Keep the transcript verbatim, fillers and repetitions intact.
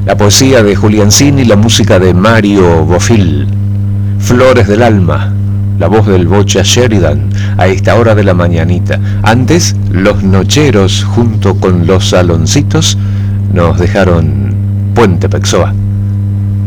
La poesía de Julián Cini, la música de Mario Bofill. Flores del alma, la voz del Bocha Sheridan, a esta hora de la mañanita. Antes, Los Nocheros, junto con Los Saloncitos, nos dejaron Puente Pexoa.